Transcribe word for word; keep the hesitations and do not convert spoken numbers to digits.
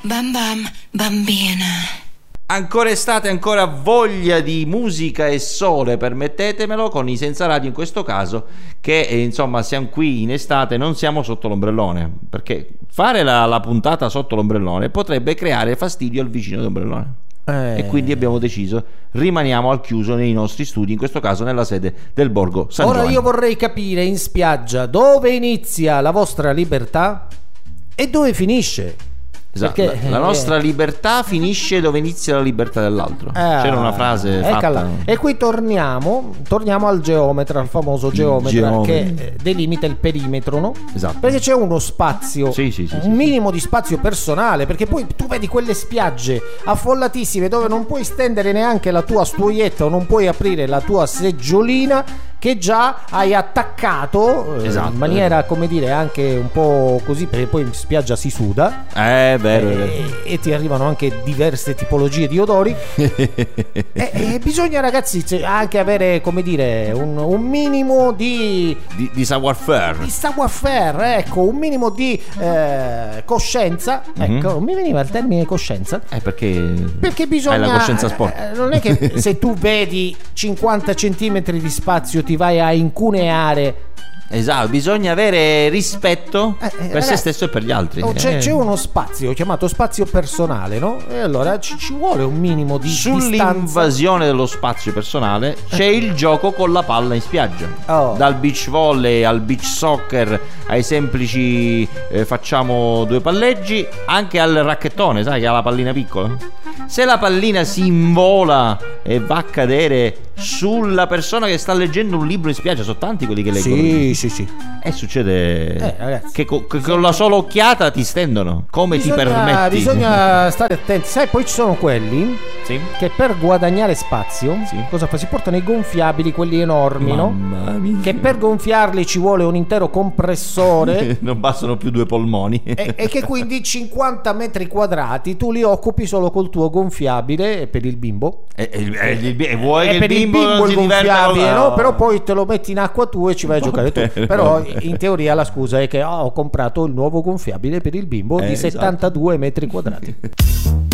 Bam bam, bambina. Ancora estate, ancora voglia di musica e sole, permettetemelo, con i Senza Radio in questo caso, che eh, insomma siamo qui in estate, non siamo sotto l'ombrellone, perché fare la, la puntata sotto l'ombrellone potrebbe creare fastidio al vicino d'ombrellone. Eh. E quindi abbiamo deciso, rimaniamo al chiuso nei nostri studi, in questo caso nella sede del Borgo San Ora Giovanni. Io vorrei capire in spiaggia dove inizia la vostra libertà e dove finisce. Esatto. Perché, la nostra eh, libertà finisce dove inizia la libertà dell'altro. Ah, C'era una frase fatta. E qui torniamo torniamo al geometra, al famoso geometra, geometra. che eh, delimita il perimetro, no? Esatto. Perché c'è uno spazio, sì, sì, sì, un sì, minimo di spazio personale, perché poi tu vedi quelle spiagge affollatissime dove non puoi stendere neanche la tua stuoietta o non puoi aprire la tua seggiolina, che già hai attaccato, esatto, in maniera, come dire, anche un po' così, perché poi in spiaggia si suda. Eh, vero, e, vero. e ti arrivano anche diverse tipologie di odori. e, e bisogna, ragazzi, anche avere, come dire, un, un minimo di di, di savoir-faire, di savoir-faire, ecco, un minimo di eh, coscienza. Mm-hmm. Ecco, non mi veniva il termine coscienza. Eh, perché perché bisogna, hai la coscienza sporca. Eh, non è che se tu vedi cinquanta centimetri di spazio ti vai a incuneare. Esatto, bisogna avere rispetto eh, eh, per ragazzi, se stesso e per gli altri. Oh, c'è, eh. c'è uno spazio chiamato spazio personale, no? E allora ci, ci vuole un minimo di Sull'invasione distanza. dello spazio personale c'è il gioco con la palla in spiaggia. Oh. Dal beach volley al beach soccer ai semplici eh, facciamo due palleggi, anche al racchettone, sai che ha la pallina piccola. Se la pallina si invola e va a cadere sulla persona che sta leggendo un libro in spiaggia, sono tanti quelli che leggono. Sì, sì, sì. E succede eh, ragazzi, che, co- che con la sola occhiata ti stendono. Come bisogna, ti permetti? Bisogna stare attenti. Sai, poi ci sono quelli sì? che per guadagnare spazio, sì, cosa fa? Si portano i gonfiabili, quelli enormi, Mamma no? mia. Che per gonfiarli ci vuole un intero compressore. Non bastano più due polmoni. e, e che quindi cinquanta metri quadrati tu li occupi solo col tuo gonfiabile per il bimbo. E, e, e, e vuoi e che per il bimbo, il bimbo non il si diverta gonfiabile, con... no? Però poi te lo metti in acqua tu e ci vai a giocare tu. Però in teoria la scusa è che oh, ho comprato il nuovo gonfiabile per il bimbo eh, di esatto. settantadue metri quadrati.